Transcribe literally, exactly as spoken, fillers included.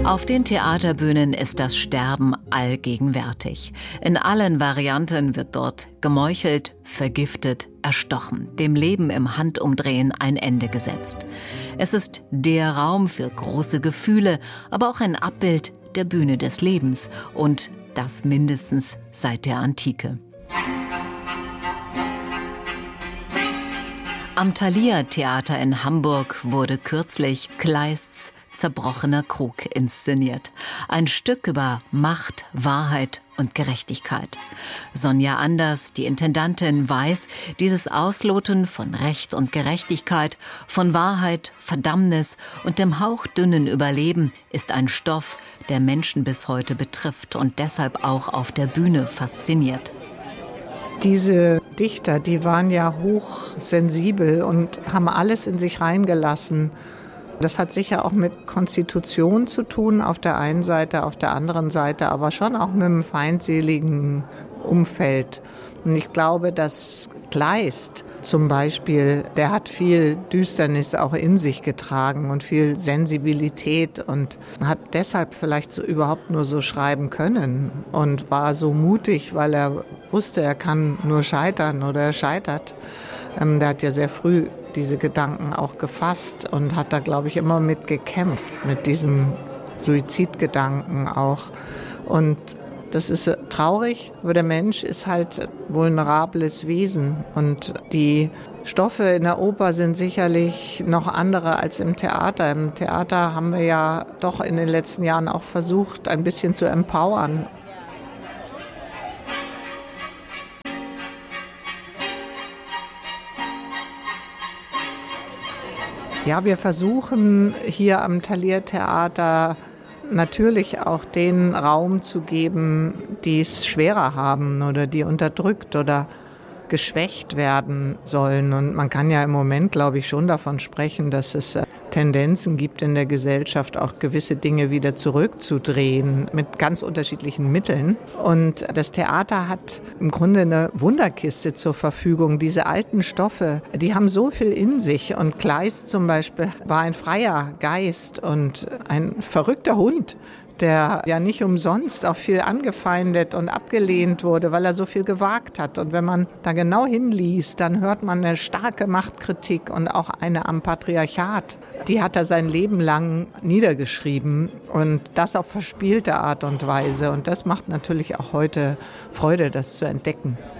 Auf den Theaterbühnen ist das Sterben allgegenwärtig. In allen Varianten wird dort gemeuchelt, vergiftet, erstochen, dem Leben im Handumdrehen ein Ende gesetzt. Es ist der Raum für große Gefühle, aber auch ein Abbild der Bühne des Lebens und das mindestens seit der Antike. Am Thalia Theater in Hamburg wurde kürzlich Kleists Zerbrochener Krug inszeniert. Ein Stück über Macht, Wahrheit und Gerechtigkeit. Sonja Anders, die Intendantin, weiß, dieses Ausloten von Recht und Gerechtigkeit, von Wahrheit, Verdammnis und dem hauchdünnen Überleben ist ein Stoff, der Menschen bis heute betrifft und deshalb auch auf der Bühne fasziniert. Diese Dichter, die waren ja hochsensibel und haben alles in sich reingelassen. Das hat sicher auch mit Konstitution zu tun auf der einen Seite, auf der anderen Seite, aber schon auch mit einem feindseligen Umfeld. Und ich glaube, dass Kleist zum Beispiel, der hat viel Düsternis auch in sich getragen und viel Sensibilität und hat deshalb vielleicht so überhaupt nur so schreiben können und war so mutig, weil er wusste, er kann nur scheitern oder er scheitert. Ähm, der hat ja sehr früh diese Gedanken auch gefasst und hat da, glaube ich, immer mit gekämpft, mit diesem Suizidgedanken auch. Und das ist traurig, aber der Mensch ist halt ein vulnerables Wesen. Und die Stoffe in der Oper sind sicherlich noch andere als im Theater. Im Theater haben wir ja doch in den letzten Jahren auch versucht, ein bisschen zu empowern. Ja, wir versuchen hier am Thalia Theater natürlich auch den Raum zu geben, die es schwerer haben oder die unterdrückt oder geschwächt werden sollen. Und man kann ja im Moment, glaube ich, schon davon sprechen, dass es Tendenzen gibt in der Gesellschaft, auch gewisse Dinge wieder zurückzudrehen mit ganz unterschiedlichen Mitteln. Und das Theater hat im Grunde eine Wunderkiste zur Verfügung. Diese alten Stoffe, die haben so viel in sich. Und Kleist zum Beispiel war ein freier Geist und ein verrückter Hund, der ja nicht umsonst auch viel angefeindet und abgelehnt wurde, weil er so viel gewagt hat. Und wenn man da genau hinliest, dann hört man eine starke Machtkritik und auch eine am Patriarchat. Die hat er sein Leben lang niedergeschrieben und das auf verspielte Art und Weise. Und das macht natürlich auch heute Freude, das zu entdecken.